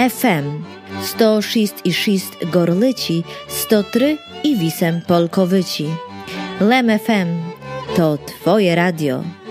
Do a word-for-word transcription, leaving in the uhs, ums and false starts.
еф ем сто шість і шість Gorlici, sto trzy i Wisem Polkowyci. Lem еф ем to Twoje radio.